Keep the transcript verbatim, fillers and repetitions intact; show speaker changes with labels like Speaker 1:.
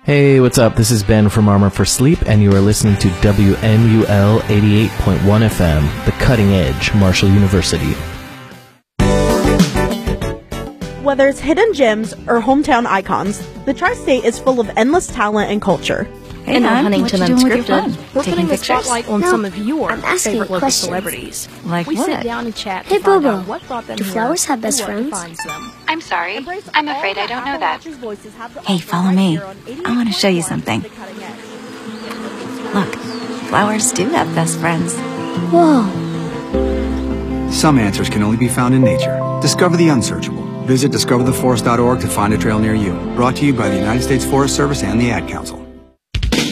Speaker 1: Hey, what's up? This is Ben from Armor for Sleep, and you are listening to W M U L eighty-eight point one F M, the cutting edge, Marshall University.
Speaker 2: Whether it's hidden gems or hometown icons, the Tri-State is full of endless talent and culture.
Speaker 3: Hey, and I'm Huntington Unscripted.
Speaker 4: We're
Speaker 3: Taking
Speaker 4: putting the spotlight on
Speaker 5: No,
Speaker 4: some of your
Speaker 5: I'm asking
Speaker 4: favorite local
Speaker 5: questions.
Speaker 4: celebrities.
Speaker 3: Like
Speaker 4: we
Speaker 3: what?
Speaker 4: sit down and chat
Speaker 5: Hey,
Speaker 4: to find
Speaker 5: Bobo,
Speaker 4: out what brought them
Speaker 5: do
Speaker 4: here
Speaker 5: flowers have
Speaker 4: and
Speaker 5: best
Speaker 4: what
Speaker 5: friends?
Speaker 4: defines them.
Speaker 6: I'm sorry.
Speaker 2: Embrace
Speaker 6: I'm
Speaker 2: all
Speaker 6: afraid I
Speaker 2: that
Speaker 6: don't know that.
Speaker 2: Appalachia's voices have to
Speaker 3: Hey,
Speaker 2: offer
Speaker 3: follow
Speaker 2: right
Speaker 3: me.
Speaker 2: here on
Speaker 3: I want to show you
Speaker 2: eighty-eight point
Speaker 3: something.
Speaker 2: one The Cutting Edge.
Speaker 3: Look, flowers do have best friends.
Speaker 5: Whoa.
Speaker 7: Some answers can only be found in nature. Discover the unsearchable. Visit discover the forest dot org to find a trail near you. Brought to you by the United States Forest Service and the Ad Council.